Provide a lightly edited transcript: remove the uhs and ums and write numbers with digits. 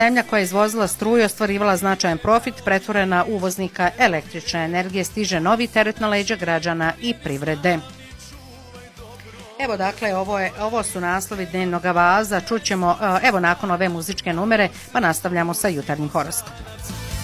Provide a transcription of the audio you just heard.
Zemlja koja je izvozila struju, ostvarivala značajan profit, pretvorena uvoznika električne energije, stiže novi teret na leđa građana i privrede. Evo dakle, ovo su naslovi dnevnog vaza, čućemo evo nakon ove muzičke numere, pa nastavljamo sa jutarnjim horoskopom.